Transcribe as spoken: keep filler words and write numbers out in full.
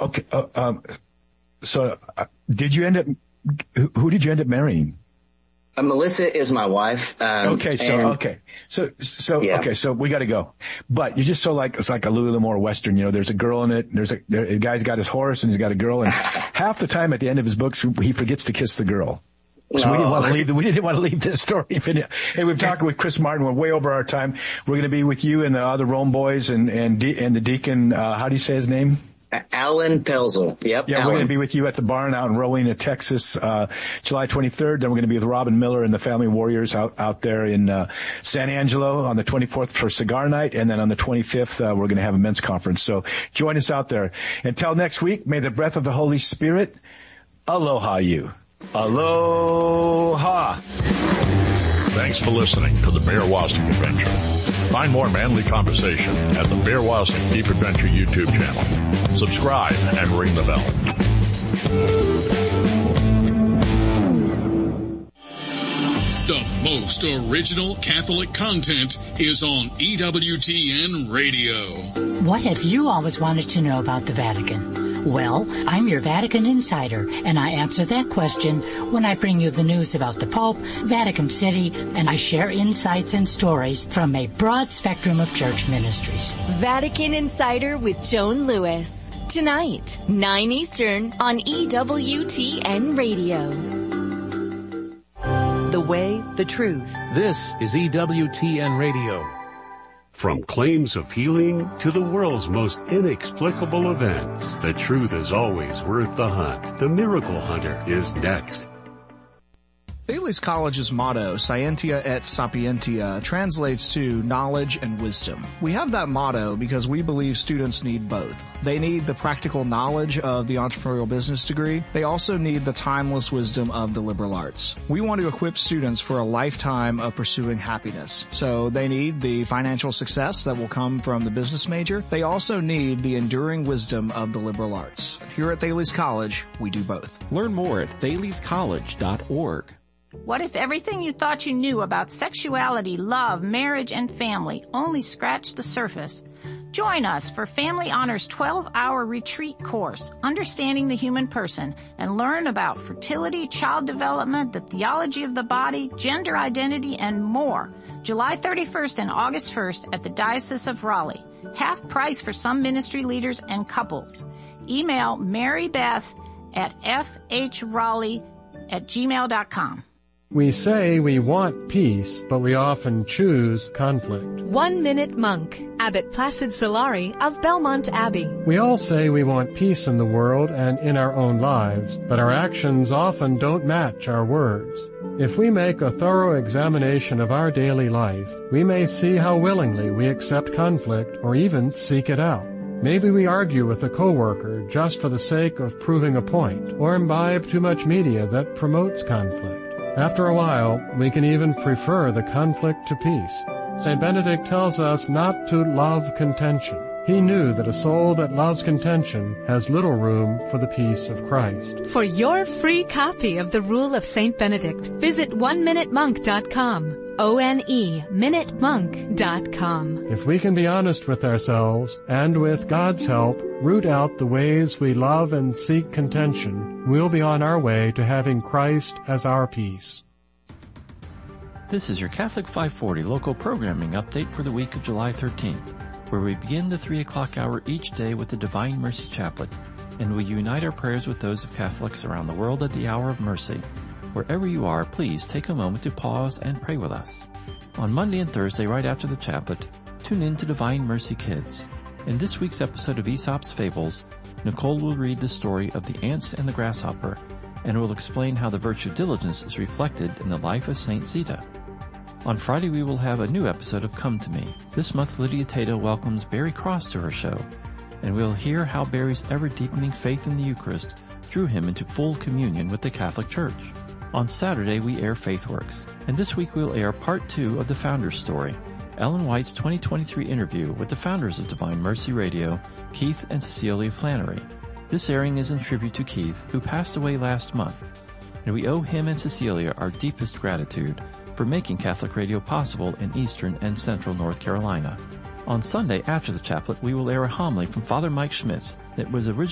okay. Uh, um, so, uh, did you end up? Who did you end up marrying? Uh, Melissa is my wife. Um, okay, so and, okay, so so yeah. okay, so we got to go. But you're just so like it's like a Louis L'Amour Western. You know, there's a girl in it. There's a there, the guy's got his horse and he's got a girl, and half the time at the end of his books he forgets to kiss the girl. So we didn't want to leave. The, we didn't want to leave this story. Hey, we've talked with Chris Martin. We're way over our time. We're going to be with you and the other Rome boys and and De- and the deacon. Uh, how do you say his name? Alan Pelzel. Yep. Yeah, Alan. We're going to be with you at the barn out in Rowena, Texas, uh, July twenty-third. Then we're going to be with Robin Miller and the Family Warriors out, out there in, uh, San Angelo on the twenty-fourth for Cigar Night. And then on the twenty-fifth, uh, we're going to have a men's conference. So join us out there. Until next week, may the breath of the Holy Spirit aloha you. Aloha. Thanks for listening to the Bear Wozniak Adventure. Find more manly conversation at the Bear Wozniak Deep Adventure YouTube channel. Subscribe and ring the bell. The most original Catholic content is on E W T N Radio. What have you always wanted to know about the Vatican? Well, I'm your Vatican insider, and I answer that question when I bring you the news about the Pope, Vatican City, and I share insights and stories from a broad spectrum of church ministries. Vatican Insider with Joan Lewis. Tonight, nine Eastern on E W T N Radio. The way, the truth. This is E W T N Radio. From claims of healing to the world's most inexplicable events, the truth is always worth the hunt. The Miracle Hunter is next. Thales College's motto, Scientia et Sapientia, translates to knowledge and wisdom. We have that motto because we believe students need both. They need the practical knowledge of the entrepreneurial business degree. They also need the timeless wisdom of the liberal arts. We want to equip students for a lifetime of pursuing happiness. So they need the financial success that will come from the business major. They also need the enduring wisdom of the liberal arts. Here at Thales College, we do both. Learn more at thales college dot org. What if everything you thought you knew about sexuality, love, marriage, and family only scratched the surface? Join us for Family Honor's twelve-hour retreat course, Understanding the Human Person, and learn about fertility, child development, the theology of the body, gender identity, and more. July thirty-first and August first at the Diocese of Raleigh. Half price for some ministry leaders and couples. Email marybeth at f h raleigh at gmail dot com. We say we want peace, but we often choose conflict. One Minute Monk, Abbot Placid Solari of Belmont Abbey. We all say we want peace in the world and in our own lives, but our actions often don't match our words. If we make a thorough examination of our daily life, we may see how willingly we accept conflict or even seek it out. Maybe we argue with a coworker just for the sake of proving a point, or imbibe too much media that promotes conflict. After a while, we can even prefer the conflict to peace. Saint Benedict tells us not to love contention. He knew that a soul that loves contention has little room for the peace of Christ. For your free copy of the Rule of Saint Benedict, visit one minute monk dot com. O N E, minute monk dot com. If we can be honest with ourselves, and with God's help, root out the ways we love and seek contention, we'll be on our way to having Christ as our peace. This is your Catholic five forty local programming update for the week of July thirteenth, where we begin the three o'clock hour each day with the Divine Mercy Chaplet, and we unite our prayers with those of Catholics around the world at the hour of mercy. Wherever you are, please take a moment to pause and pray with us. On Monday and Thursday, right after the chaplet, tune in to Divine Mercy Kids. In this week's episode of Aesop's Fables, Nicole will read the story of the ants and the grasshopper, and will explain how the virtue of diligence is reflected in the life of Saint Zita. On Friday, we will have a new episode of Come to Me. This month, Lydia Tato welcomes Barry Cross to her show, and we'll hear how Barry's ever-deepening faith in the Eucharist drew him into full communion with the Catholic Church. On Saturday, we air FaithWorks, and this week we'll air part two of the Founder's Story, Ellen White's twenty twenty-three interview with the founders of Divine Mercy Radio, Keith and Cecilia Flannery. This airing is in tribute to Keith, who passed away last month, and we owe him and Cecilia our deepest gratitude for making Catholic radio possible in eastern and central North Carolina. On Sunday, after the chaplet, we will air a homily from Father Mike Schmitz that was originally